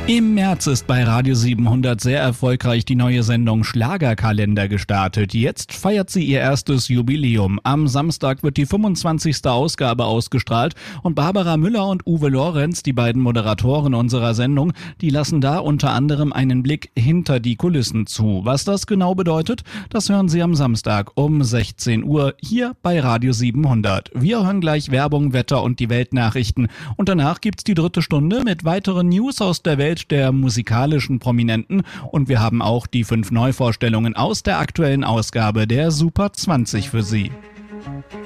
Im März ist bei Radio 700 sehr erfolgreich die neue Sendung Schlagerkalender gestartet. Jetzt feiert sie ihr erstes Jubiläum. Am Samstag wird die 25. Ausgabe ausgestrahlt und Barbara Müller und Uwe Lorenz, die beiden Moderatoren unserer Sendung, die lassen da unter anderem einen Blick hinter die Kulissen zu. Was das genau bedeutet, das hören Sie am Samstag um 16 Uhr hier bei Radio 700. Wir hören gleich Werbung, Wetter und die Weltnachrichten und danach gibt's die dritte Stunde mit weiteren News aus der Welt der musikalischen Prominenten und wir haben auch die 5 Neuvorstellungen aus der aktuellen Ausgabe der Super 20 für Sie.